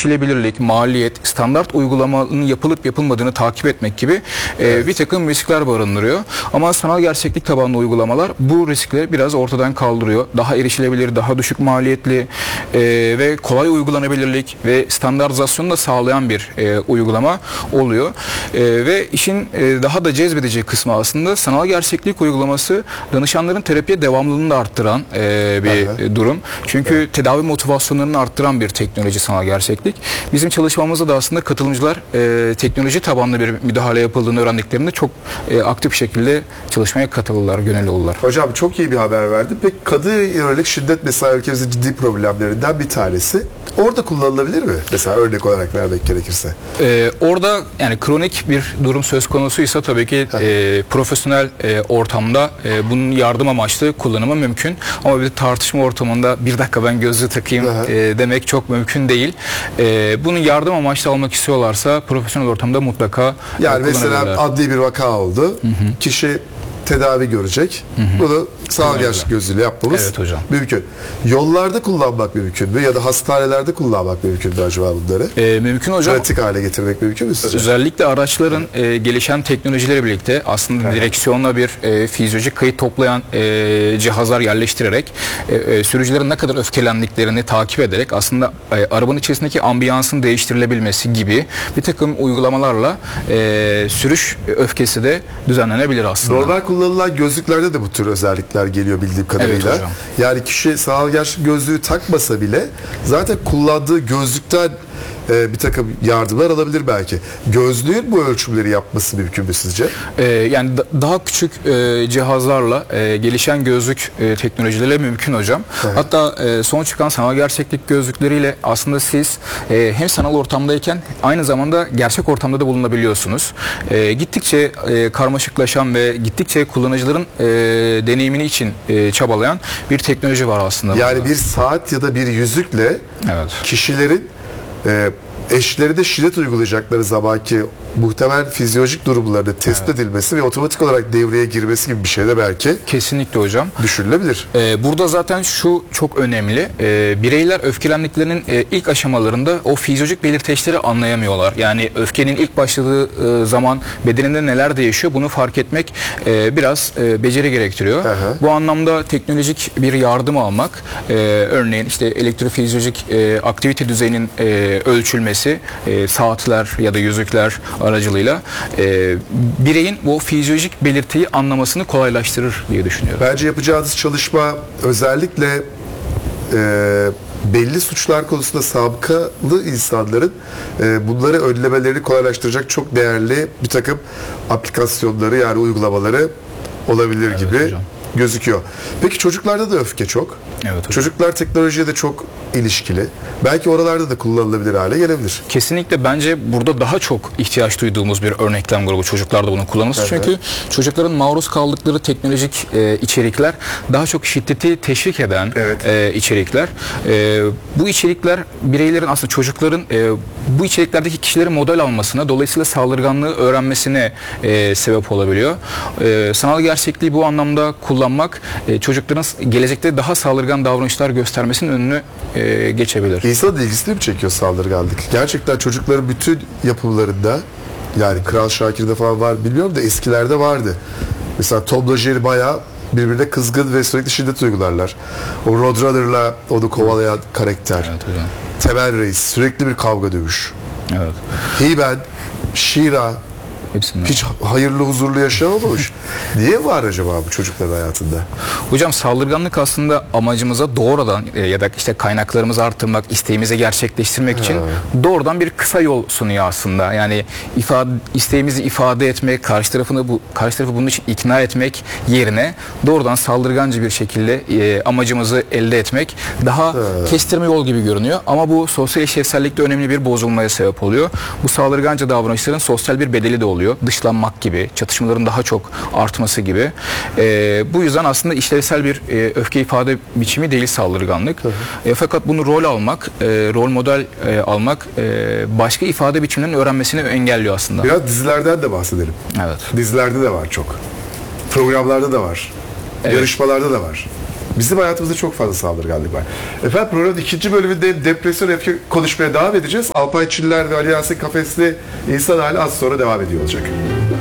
erişilebilirlik, maliyet, standart uygulamanın yapılıp yapılmadığını takip etmek gibi bir takım riskler barındırıyor. Ama sanal gerçeklik tabanlı uygulamalar bu riskleri biraz ortadan kaldırıyor. Daha erişilebilir, daha düşük maliyetli ve kolay uygulanabilirlik ve standartizasyonu da sağlayan bir uygulama oluyor. Ve işin daha da cezbedici kısmı aslında sanal gerçeklik uygulaması danışanların terapiye devamlılığını da arttıran bir durum. Çünkü tedavi motivasyonlarını arttıran bir teknoloji sanal gerçeklik. Bizim çalışmamızda da aslında katılımcılar teknoloji tabanlı bir müdahale yapıldığını öğrendiklerinde çok aktif bir şekilde çalışmaya katılırlar, gönüllü olurlar. Hocam çok iyi bir haber verdin. Peki kadına yönelik şiddet mesela ülkemizin ciddi problemlerinden bir tanesi. Orada kullanılabilir mi? Mesela örnek olarak vermek gerekirse. Orada yani kronik bir durum söz konusuysa tabii ki profesyonel ortamda bunun yardım amaçlı kullanımı mümkün. Ama bir tartışma ortamında bir dakika ben gözlüğü takayım demek çok mümkün değil. Bunu yardım amaçlı almak istiyorlarsa profesyonel ortamda mutlaka yani mesela adli bir vaka oldu. Kişi tedavi görecek. Bunu sanal gerçeklik gözüyle yapmamız mümkün. Yollarda kullanmak mümkün mü? Ya da hastanelerde kullanmak mümkün mü acaba bunları? Mümkün hocam. Pratik hale getirmek mümkün mü sizce? Özellikle araçların gelişen teknolojileri birlikte aslında direksiyonla bir fizyolojik kayıt toplayan cihazlar yerleştirerek sürücülerin ne kadar öfkelendiklerini takip ederek aslında arabanın içerisindeki ambiyansın değiştirilebilmesi gibi bir takım uygulamalarla sürüş öfkesi de düzenlenebilir aslında. Normal kullanılan gözlüklerde de bu tür özellikler geliyor bildiğim kadarıyla. Evet hocam. Yani kişi sanal gerçeklik gözlüğü takmasa bile zaten kullandığı gözlükten bir takım yardımlar alabilir belki. Gözlüğün bu ölçümleri yapması mümkün mü sizce? Yani daha küçük cihazlarla gelişen gözlük teknolojileri mümkün hocam. Hatta son çıkan sanal gerçeklik gözlükleriyle aslında siz hem sanal ortamdayken aynı zamanda gerçek ortamda da bulunabiliyorsunuz. Gittikçe karmaşıklaşan ve gittikçe kullanıcıların deneyimini için çabalayan bir teknoloji var aslında. Yani burada. Bir saat ya da bir yüzükle kişilerin eşleri de şiddet uygulayacakları zamanki muhtemel fizyolojik durumlarını tespit edilmesi ve otomatik olarak devreye girmesi gibi bir şey de belki kesinlikle hocam düşünülebilir. Burada zaten şu çok önemli. Bireyler öfkelendiklerinin ilk aşamalarında o fizyolojik belirteçleri anlayamıyorlar. Yani öfkenin ilk başladığı zaman bedeninde neler değişiyor bunu fark etmek biraz beceri gerektiriyor. Bu anlamda teknolojik bir yardım almak, örneğin işte elektrofizyolojik aktivite düzeyinin ölçülmesi, saatler ya da yüzükler aracılığıyla bireyin bu fizyolojik belirtiyi anlamasını kolaylaştırır diye düşünüyorum. Bence yapacağınız çalışma özellikle belli suçlar konusunda sabıkalı insanların bunları önlemelerini kolaylaştıracak çok değerli bir takım aplikasyonları yani uygulamaları olabilir gibi hocam gözüküyor. Peki çocuklarda da öfke çok. Evet hocam. Çocuklar teknolojiye de çok ilişkili. Belki oralarda da kullanılabilir hale gelebilir. Kesinlikle bence burada daha çok ihtiyaç duyduğumuz bir örneklem grubu çocuklarda bunu kullanılması. Çünkü çocukların maruz kaldıkları teknolojik içerikler daha çok şiddeti teşvik eden içerikler. Bu içerikler bireylerin aslında çocukların bu içeriklerdeki kişilerin model almasına dolayısıyla saldırganlığı öğrenmesine sebep olabiliyor. Sanal gerçekliği bu anlamda kullanmak çocukların gelecekte daha saldırgan davranışlar göstermesinin önünü geçebilir. İnsanın ilgisini mi çekiyor saldırganlık? Gerçekten çocukların bütün yapımlarında yani Kral Şakir'de falan var bilmiyorum da eskilerde vardı. Mesela TomและJerry bayağı birbirine kızgın ve sürekli şiddet uygularlar. O Roadrunner'la onu kovalayan karakter. Temel Reis sürekli bir kavga dövüş. He-Man, She-Ra hiç hayırlı huzurlu yaşamamış. Niye var acaba bu çocukların hayatında? Hocam saldırganlık aslında amacımıza doğrudan ya da işte kaynaklarımızı artırmak, isteğimizi gerçekleştirmek için doğrudan bir kısa yol sunuyor aslında. Yani isteğimizi ifade etmek, karşı tarafı bunun için ikna etmek yerine doğrudan saldırgancı bir şekilde amacımızı elde etmek daha kestirme yol gibi görünüyor. Ama bu sosyal işlevsellikte önemli bir bozulmaya sebep oluyor. Bu saldırganca davranışların sosyal bir bedeli de oluyor. Dışlanmak gibi, çatışmaların daha çok artması gibi. Bu yüzden aslında işlevsel bir öfke ifade biçimi değil saldırganlık. Fakat bunu rol almak, rol model almak başka ifade biçimlerinin öğrenmesini engelliyor aslında. Biraz dizilerden de bahsedelim. Dizilerde de var çok. Programlarda da var. Yarışmalarda da var. Bizim hayatımızda çok fazla saldırganlık var. Efendim programın ikinci bölümünde depresyon etki konuşmaya devam edeceğiz. Alpay Çiller ve Ali Yasin Kafesli insan hali az sonra devam ediyor olacak.